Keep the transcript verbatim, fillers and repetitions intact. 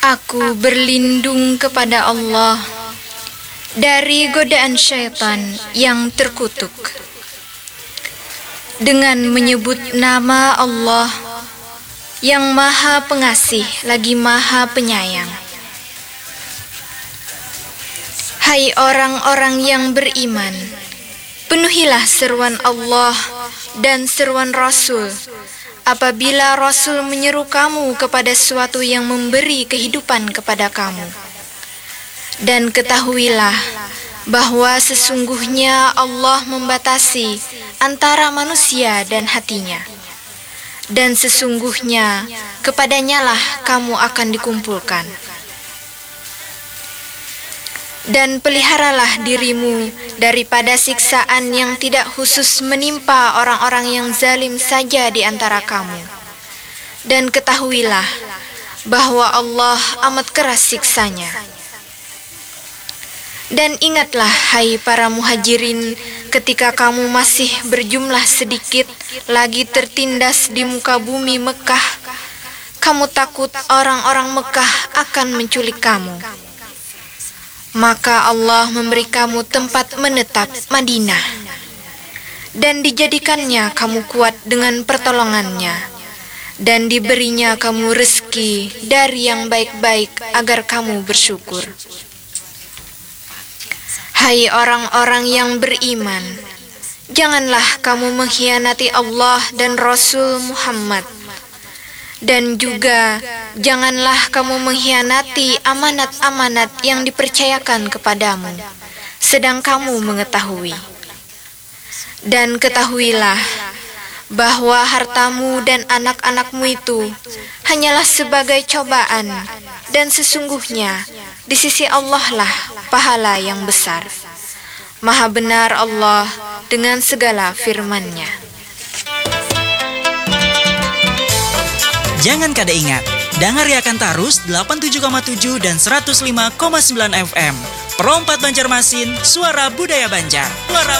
Aku berlindung kepada Allah dari godaan syaitan yang terkutuk. Dengan menyebut nama Allah yang Maha Pengasih lagi Maha Penyayang. Hai orang-orang yang beriman, penuhilah seruan Allah dan seruan Rasul apabila Rasul menyeru kamu kepada sesuatu yang memberi kehidupan kepada kamu. Dan ketahuilah bahwa sesungguhnya Allah membatasi antara manusia dan hatinya. Dan sesungguhnya kepadanyalah kamu akan dikumpulkan. Dan peliharalah dirimu daripada siksaan yang tidak khusus menimpa orang-orang yang zalim saja di antara kamu. Dan ketahuilah bahwa Allah amat keras siksanya. Dan ingatlah hai para muhajirin, ketika kamu masih berjumlah sedikit lagi tertindas di muka bumi Mekah, kamu takut orang-orang Mekah akan menculik kamu. Maka Allah memberi kamu tempat menetap Madinah, dan dijadikannya kamu kuat dengan pertolongannya, dan diberinya kamu rezeki dari yang baik-baik agar kamu bersyukur. Hai orang-orang yang beriman, janganlah kamu mengkhianati Allah dan Rasul Muhammad. Dan juga janganlah kamu mengkhianati amanat-amanat yang dipercayakan kepadamu, sedang kamu mengetahui. Dan ketahuilah bahwa hartamu dan anak-anakmu itu hanyalah sebagai cobaan, dan sesungguhnya di sisi Allah lah pahala yang besar. Maha benar Allah dengan segala firman-Nya. Jangan kada ingat, dangariakan tarus delapan puluh tujuh koma tujuh dan seratus lima koma sembilan F M. Perompat Banjarmasin, suara budaya Banjar. Suara